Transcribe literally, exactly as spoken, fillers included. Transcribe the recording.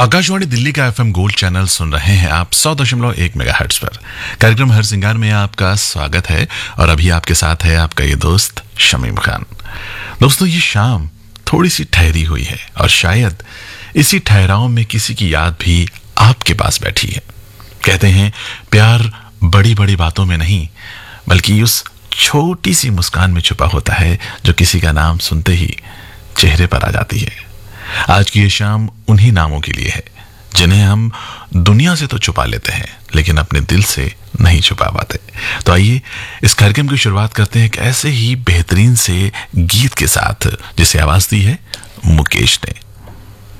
आकाशवाणी दिल्ली का FM gold channel सुन रहे हैं आप सौ दशमलव एक मेगाहर्ट्ज पर। कार्यक्रम हर सिंगार में आपका स्वागत है और अभी आपके साथ है आपका ये दोस्त शमीम खान। दोस्तों, ये शाम थोड़ी सी ठहरी हुई है और शायद इसी ठहराव में किसी की याद भी आपके पास बैठी है। कहते हैं प्यार बड़ी बड़ी बातों में नहीं बल्कि उस छोटी सी मुस्कान में छुपा होता है जो किसी का नाम सुनते ही चेहरे पर आ जाती है। आज की ये शाम उन्हीं नामों के लिए है जिन्हें हम दुनिया से तो छुपा लेते हैं लेकिन अपने दिल से नहीं छुपा पाते। तो आइए इस कार्यक्रम की शुरुआत करते हैं एक ऐसे ही बेहतरीन से गीत के साथ जिसे आवाज दी है मुकेश ने।